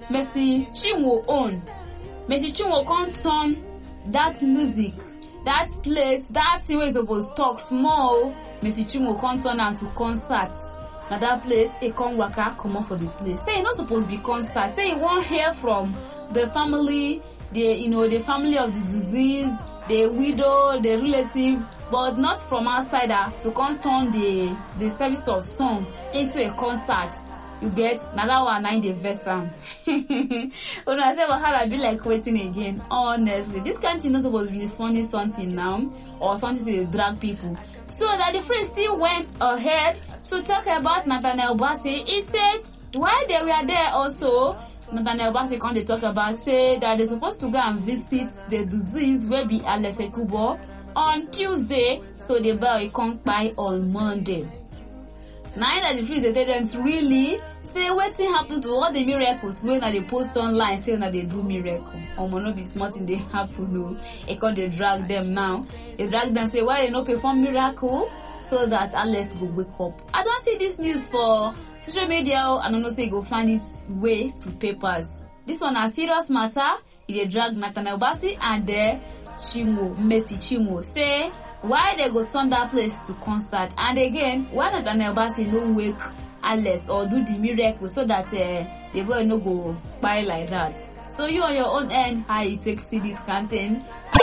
Mercy Chinwo own. Mercy Chinwo can't turn that music, that place, that thing where supposed talk small. Mercy Chinwo can't turn am to concerts. Now that place, he come waka come up for the place. Say, not supposed to be concert. Say, he won't hear from the family, the family of the disease, the widow, the relative, but not from outsider to come turn the service of song into a concert. You get another one, 9 the verse. When I say, well, how I be like waiting again? Honestly, this kind of thing not supposed to be funny something now or something to drag people. So that the priest still went ahead to talk about Nathaniel Bassey. He said, while they were there also, Nathaniel Bassey come to talk about, say that they're supposed to go and visit the disease where be Alex Ekubo on Tuesday, so the bell will come by on Monday. Now that the priest they tell them to really say what thing happened to all the miracles when they post online saying that they do miracle. Or not be smart in they happen no. It can they drag them now. They drag them say why they not perform miracle so that Alex go wake up. I don't see this news for social media and I don't say go find its way to papers. This one a serious matter. They drag Nathaniel Bassey and the Mercy Chinwo say why they go turn that place to concert, and again why Nathaniel Bassey no wake Alex or do the miracle so that the boy no go buy like that. So you on your own end, how you take see this content?